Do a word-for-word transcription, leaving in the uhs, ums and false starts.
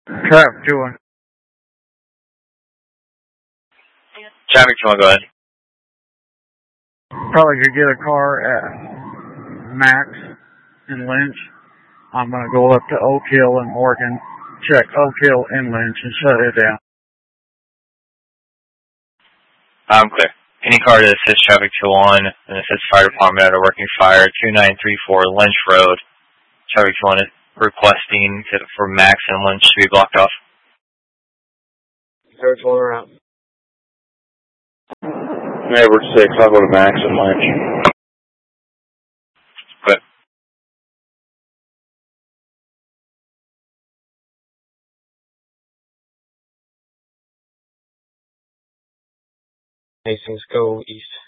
Traffic two one. Traffic two one, go ahead. Probably could get a car at Max and Lynch. I'm going to go up to Oak Hill and Morgan, check Oak Hill and Lynch and shut it down. I'm clear. Any car that says traffic two one and it says fire department at a working fire, two nine three four Lynch Road. Traffic two one requesting for Max and Lynch to be blocked off. Traffic two one around. Neighbor six, I'll go to Max and Lynch. Good. Hastings, go east.